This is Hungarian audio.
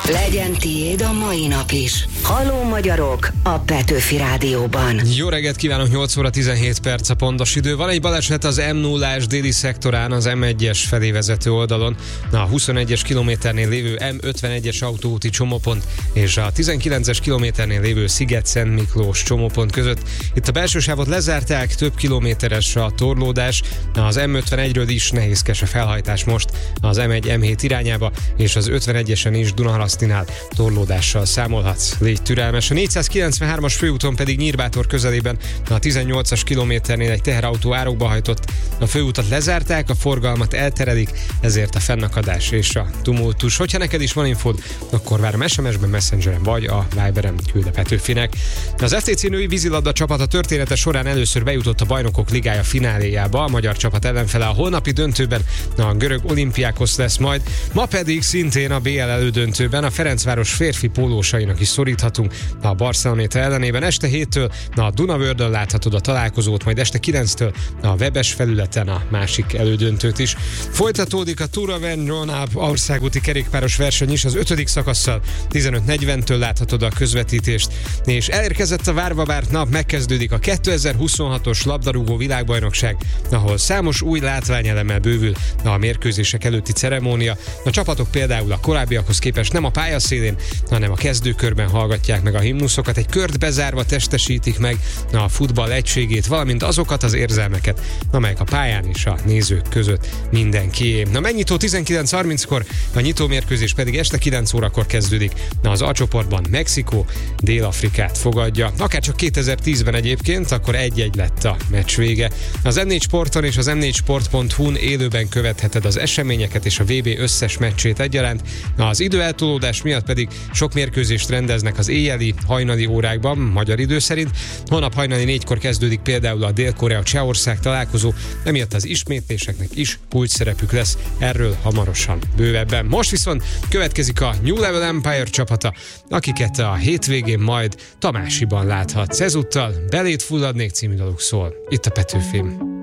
Legyen tiéd a mai nap is. Halló magyarok a Petőfi Rádióban. Jó reggelt kívánok, 8 óra 17 perc a pontos idő. Van egy baleset az M0-ás déli szektorán, az M1-es felé vezető oldalon, a 21-es kilométernél lévő M51-es autóúti csomópont és a 19-es kilométernél lévő Sziget-Szent Miklós csomópont között. Itt a belső sávot lezárták, több kilométeres a torlódás, az M51-ről is nehézkes a felhajtás most az M1-M7 irányába, és az 51-esen is Dunaharasztinál torlódással számolhatsz. Légy türelmes. A 493-as főúton pedig Nyírbátor közelében a 18-as kilométernél egy teherautó árokba hajtott. A főútat lezárták, a forgalmat elterelik, ezért a fennakadás és a tumultus. Hogyha neked is van infód, akkor várom SMS-ben, Messengeren vagy a Viberen, küld a Petőfinek. Az FTC női vízilabda csapat a története során először bejutott a Bajnokok Ligája fináléjába. A magyar csapat ellenfele a holnapi döntőben a görög Olympiakos lesz majd. Ma pedig szintén a BL elődöntőben a Ferencváros férfi pólósainak is szoríthatunk a Barceloneta ellenében. Este 7-től a Dunavördön láthatod a találkozót, majd este 9-től a webes felületen a másik elődöntőt is. Folytatódik a Tour of Rhône országúti kerékpáros verseny is az 5. szakasszal. 15:40-től láthatod a közvetítést, és elérkezett a várva várt nap, megkezdődik a 2026-os labdarúgó világbajnokság, ahol számos új látványelemmel bővül a mérkőzések előtti ceremónia. A csapatok például a korábbiakhoz képest nem a pályaszélén, hanem a kezdőkörben hallgatják meg a himnuszokat, egy kört bezárva testesítik meg a futball egységét, valamint azokat az érzelmeket, amelyek a pályán és a nézők között mindenkié. A megnyitó 19:30-kor, a nyitómérkőzés pedig este 9 órakor kezdődik. Az A csoportban Mexikó Dél-Afrikát fogadja. Akárcsak 2010-ben egyébként, akkor 1-1 lett a meccs vége. Az M4 Sporton és az m4sport.hu-n élőben követheted az eseményeket és a VB összes meccsét egyaránt. Az időeltolódás miatt pedig sok mérkőzést rendeznek az éjjeli, hajnali órákban, magyar idő szerint. Holnap hajnali 4-kor kezdődik például a Dél-Korea-Csehország találkozó, emiatt az ismétléseknek is kulcsszerepük lesz, erről hamarosan bővebben. Most viszont következik a New Level Empire csapata, akiket a hétvégén majd Tamásiban láthatsz. Ezúttal Belét fulladnék című daluk szól. Itt a Petőfim.